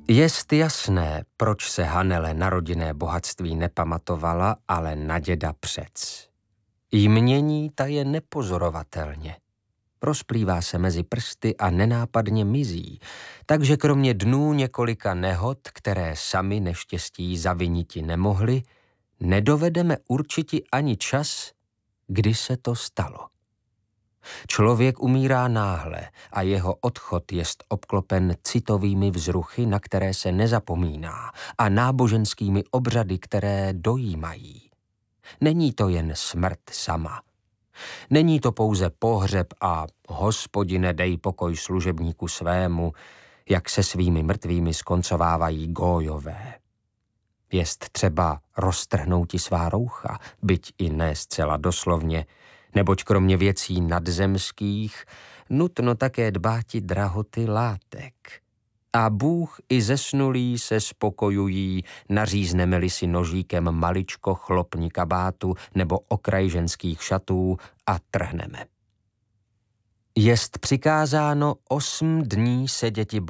Jest jasné, proč se Hanele na rodinné bohatství nepamatovala, ale na děda přec. Jmění ta je nepozorovatelně. Rozplývá se mezi prsty a nenápadně mizí, takže kromě dnů několika nehod, které sami neštěstí zaviniti nemohli, nedovedeme určiti ani čas, kdy se to stalo. Člověk umírá náhle a jeho odchod jest obklopen citovými vzruchy, na které se nezapomíná, a náboženskými obřady, které dojímají. Není to jen smrt sama. Není to pouze pohřeb a Hospodine, dej pokoj služebníku svému, jak se svými mrtvými skoncovávají Gójové. Jest třeba roztrhnouti svá roucha, byť i ne zcela doslovně, neboť kromě věcí nadzemských nutno také dbáti drahoty látek. A Bůh i zesnulí se spokojují, nařízneme-li si nožíkem maličko chlopní kabátu nebo okraj ženských šatů a trhneme. Jest přikázáno 8 dní seděti